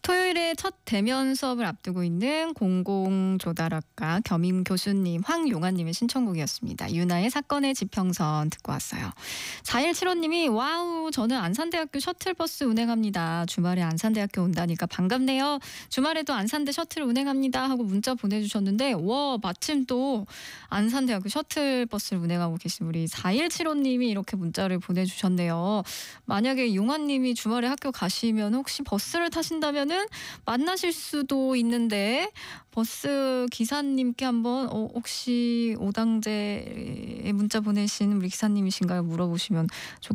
토요일에 첫 대면 수업을 앞두고 있는 공공조달학과 겸임 교수님 황용아님의 신청곡이었습니다. 유나의 사건의 지평선 듣고 왔어요. 4175님이 와우 저는 안산대학교 셔틀버스 운행합니다. 주말에 안산대학교 온다니까 반갑네요. 주말에도 안산대 셔틀 운행합니다 하고 문자 보내주셨는데 와 마침 또 안산대학교 셔틀버스를 운행하고 계신 우리 4175님이 이렇게 문자를 보내주셨네요. 만약에 용아님이 주말에 학교 가시면 혹시 버스를 타신다면은 만나실 수도 있는데 버스 기사님께 한번 혹시 오당제에 문자 보내신 우리 기사님이신가요? 물어보시면